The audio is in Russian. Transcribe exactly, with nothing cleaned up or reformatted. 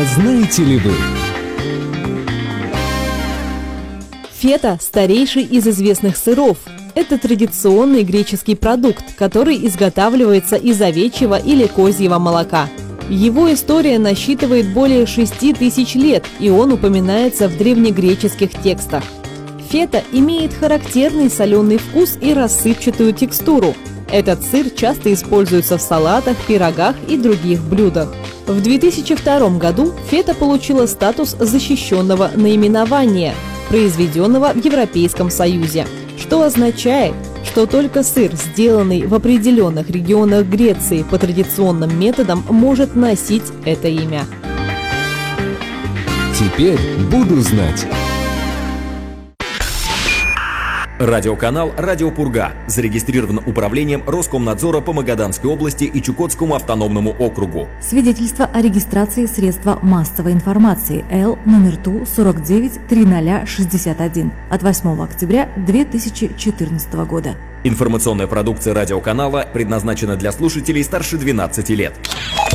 знаете ли вы? Фета – старейший из известных сыров. Это традиционный греческий продукт, который изготавливается из овечьего или козьего молока. Его история насчитывает более шести тысяч лет, и он упоминается в древнегреческих текстах. Фета имеет характерный соленый вкус и рассыпчатую текстуру. Этот сыр часто используется в салатах, пирогах и других блюдах. В две тысячи втором году фета получила статус защищенного наименования, произведенного в Европейском Союзе, что означает, что только сыр, сделанный в определенных регионах Греции по традиционным методам, может носить это имя. Теперь буду знать. Радиоканал «Радио Пурга» зарегистрирован управлением Роскомнадзора по Магаданской области и Чукотскому автономному округу. Свидетельство о регистрации средства массовой информации Л номер Ту сорок девять триста шестьдесят один от восьмого октября две тысячи четырнадцатого года. Информационная продукция радиоканала предназначена для слушателей старше двенадцати лет.